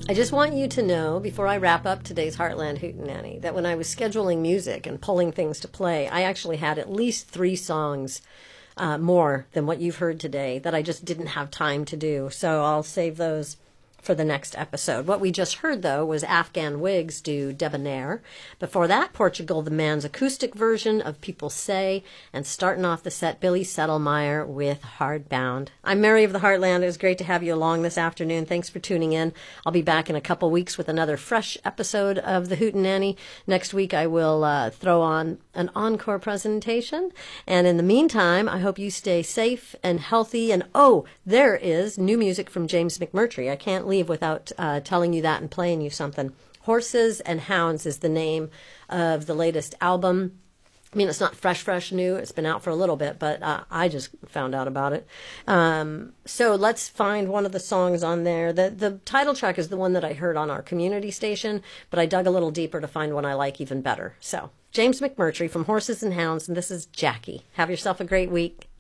I just want you to know, before I wrap up today's Heartland Hootenanny, that when I was scheduling music and pulling things to play, I actually had at least 3 songs more than what you've heard today that I just didn't have time to do. So I'll save those for the next episode. What we just heard, though, was Afghan Wigs do Debonair. Before that, Portugal the Man's acoustic version of People Say, and starting off the set, Billy Settlemyre with Hardbound. I'm Mary of the Heartland. It was great to have you along this afternoon. Thanks for tuning in. I'll be back in a couple weeks with another fresh episode of the Hootenanny. Next week, I will throw on an encore presentation. And in the meantime, I hope you stay safe and healthy. And oh, there is new music from James McMurtry. I can't leave without telling you that and playing you something. Horses and Hounds is the name of the latest album. I mean, it's not fresh new. It's been out for a little bit, but I just found out about it. So let's find one of the songs on there. The title track is the one that I heard on our community station, but I dug a little deeper to find one I like even better. So James McMurtry from Horses and Hounds, and this is Jackie. Have yourself a great week.